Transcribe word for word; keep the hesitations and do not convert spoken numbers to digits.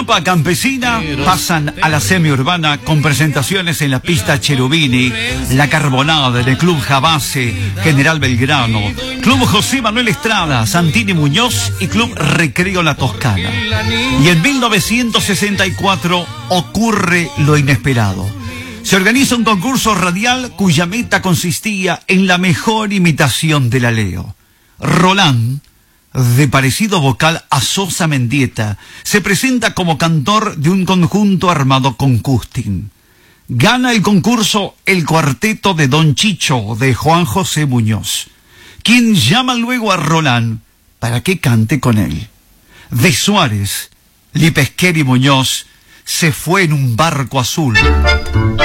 etapa campesina pasan a la semiurbana con presentaciones en la pista Cherubini, La Carbonada, en el Club Jabase, General Belgrano, Club José Manuel Estrada, Santini Muñoz y Club Recreo La Toscana. Y en mil novecientos sesenta y cuatro ocurre lo inesperado. Se organiza un concurso radial cuya meta consistía en la mejor imitación de la Leo. Roland, de parecido vocal a Sosa Mendieta, se presenta como cantor de un conjunto armado con Custin. Gana el concurso el cuarteto de Don Chicho, de Juan José Muñoz, quien llama luego a Roland para que cante con él. De Suárez, Lipesquer y Muñoz se fue en un barco azul.